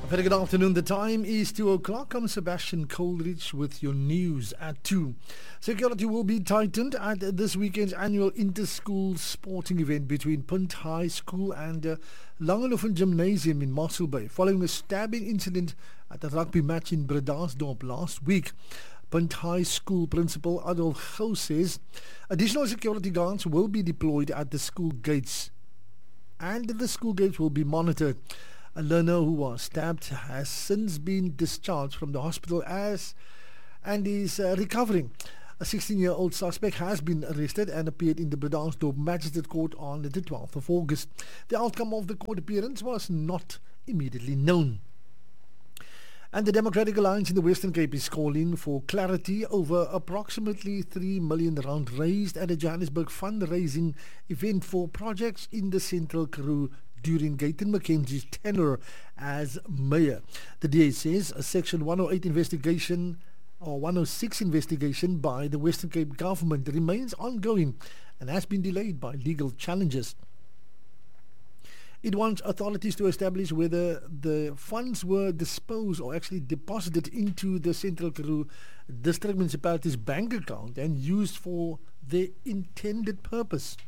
Very good afternoon. The time is 2 o'clock. I'm Sebastian Coleridge with your news at 2. Security will be tightened at this weekend's annual inter-school sporting event between Punt High School and Langehoven Gymnasium in Mossel Bay, following a stabbing incident at a rugby match in Bredasdorp last week. Punt High School Principal Adolf Gou says additional security guards will be deployed at the school gates, and the school gates will be monitored. A learner who was stabbed has since been discharged from the hospital and is recovering. A 16-year-old suspect has been arrested and appeared in the Bredasdorp Magistrate Court on the 12th of August. The outcome of the court appearance was not immediately known. And the Democratic Alliance in the Western Cape is calling for clarity over approximately R3 million raised at a Johannesburg fundraising event for projects in the Central Karoo during Gayton McKenzie's tenure as mayor. The DA says a Section 108 investigation or 106 investigation by the Western Cape government remains ongoing and has been delayed by legal challenges. It wants authorities to establish whether the funds were disposed or actually deposited into the Central Karoo District Municipality's bank account and used for their intended purpose.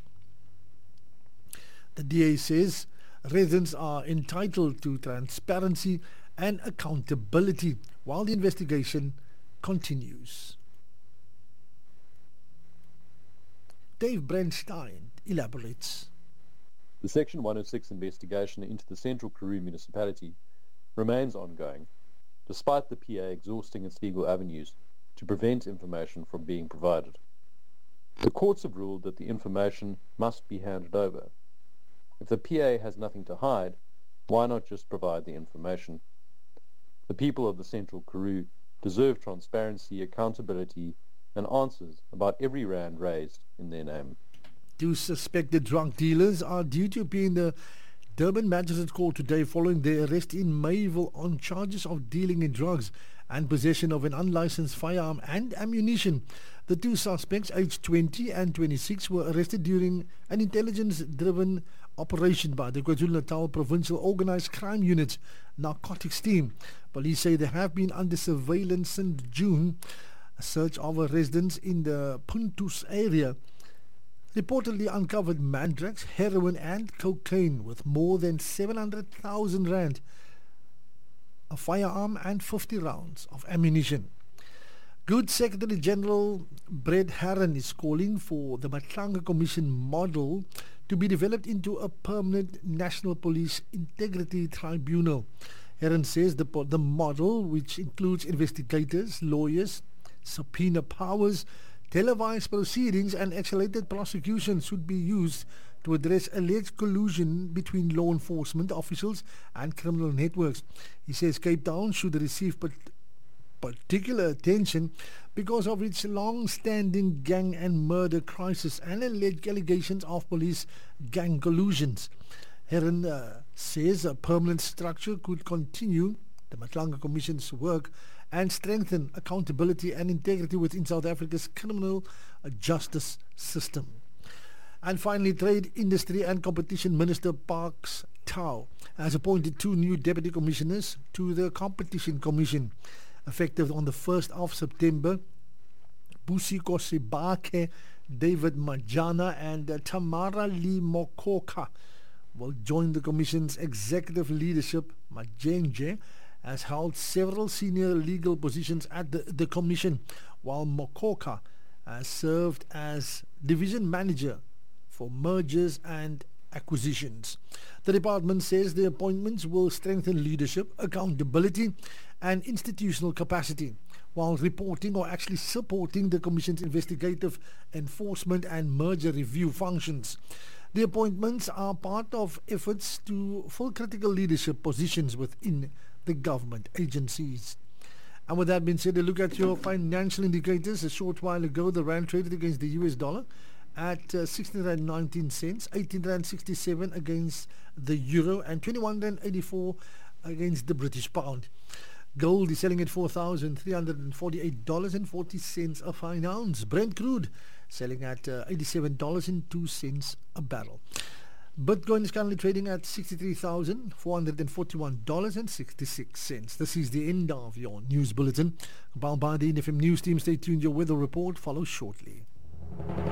The DA says residents are entitled to transparency and accountability while the investigation continues. Dave Brandstein elaborates. The Section 106 investigation into the Central Karoo municipality remains ongoing, despite the PA exhausting its legal avenues to prevent information from being provided. The courts have ruled that the information must be handed over. If the PA has nothing to hide, why not just provide the information? The people of the Central Karoo deserve transparency, accountability, and answers about every rand raised in their name. Two suspected drug dealers are due to appear in the Durban Magistrate Court today following their arrest in Mayville on charges of dealing in drugs and possession of an unlicensed firearm and ammunition. The two suspects, aged 20 and 26, were arrested during an intelligence-driven operation by the KwaZulu-Natal Provincial Organised Crime Unit's narcotics team. Police say they have been under surveillance since June. A search of a residence in the Puntus area reportedly uncovered mandrax, heroin and cocaine with more than 700,000 rand, a firearm and 50 rounds of ammunition. Good Secretary General Brett Herron is calling for the Matlanga Commission model to be developed into a permanent National Police Integrity Tribunal. Herron says the model, which includes investigators, lawyers, subpoena powers, televised proceedings and accelerated prosecution, should be used to address alleged collusion between law enforcement officials and criminal networks. He says Cape Town should receive particular attention because of its long-standing gang and murder crisis and alleged allegations of police gang collusions. Herron says a permanent structure could continue the Matlanga Commission's work and strengthen accountability and integrity within South Africa's criminal justice system. And finally, Trade, Industry and Competition Minister Parks Tau has appointed two new deputy commissioners to the Competition Commission. Effective on the 1st of September, Busiko Sibake, David Majana and Tamara Lee Mokoka will join the Commission's executive leadership. Majenje has held several senior legal positions at the Commission, while Mokoka has served as Division Manager for Mergers and Acquisitions. The department says the appointments will strengthen leadership, accountability and institutional capacity, while reporting or actually supporting the Commission's investigative, enforcement and merger review functions. The appointments are part of efforts to fill critical leadership positions within the government agencies. And with that being said, a look at your financial indicators. A short while ago, the rand traded against the US dollar at 16 rand 19 cents, 18 rand 67 against the euro, and 21 rand 84 against the British pound. Gold is selling at $4,348.40 a fine ounce. Brent crude selling at $87.02 a barrel. Bitcoin is currently trading at $63,441.66. This is the end of your news bulletin. Compiled by the FM News team. Stay tuned. Your weather report follows shortly.